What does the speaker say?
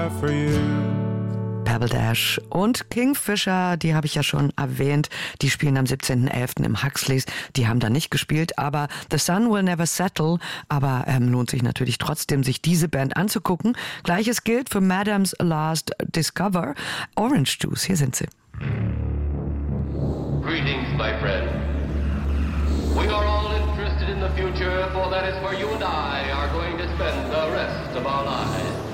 have for you. Pebble Dash und Kingfisher, die habe ich ja schon erwähnt, die spielen am 17.11. im Huxleys, die haben da nicht gespielt, aber The Sun Will Never Settle, aber lohnt sich natürlich trotzdem, sich diese Band anzugucken. Gleiches gilt für Madam's Last Discover, Orange Juice, hier sind sie. Greetings, my friend. We are all interested in the future, for that is where you and I are going to spend the rest of our lives.